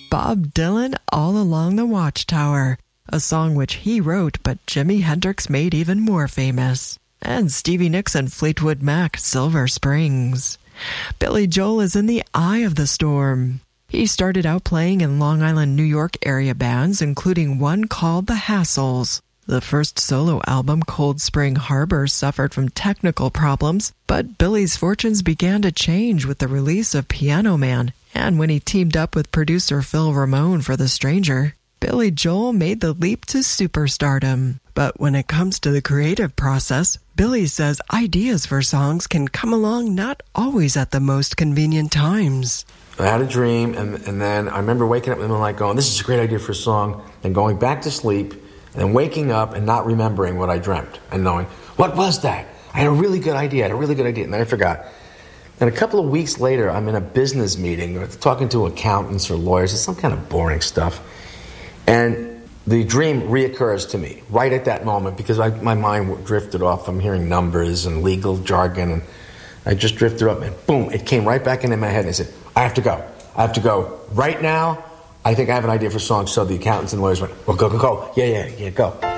Bob Dylan, All Along the Watchtower, a song which he wrote but Jimi Hendrix made even more famous. And Stevie Nicks and Fleetwood Mac, Silver Springs. Billy Joel is in the eye of the storm. He started out playing in Long Island, New York area bands, including one called The Hassles. The first solo album, Cold Spring Harbor, suffered from technical problems, but Billy's fortunes began to change with the release of Piano Man, and when he teamed up with producer Phil Ramone for The Stranger. Billy Joel made the leap to superstardom. But when it comes to the creative process, Billy says ideas for songs can come along not always at the most convenient times. I had a dream, and then I remember waking up in the middle of the night going, this is a great idea for a song, and going back to sleep, and then waking up and not remembering what I dreamt, and knowing, what was that? I had a really good idea, and then I forgot. And a couple of weeks later, I'm in a business meeting, talking to accountants or lawyers, it's some kind of boring stuff, and the dream reoccurs to me right at that moment because my mind drifted off from hearing numbers and legal jargon, and I just drifted up, and boom, it came right back into my head, and I said, I have to go right now. I think I have an idea for songs. So the accountants and lawyers went, well, go. Yeah, go.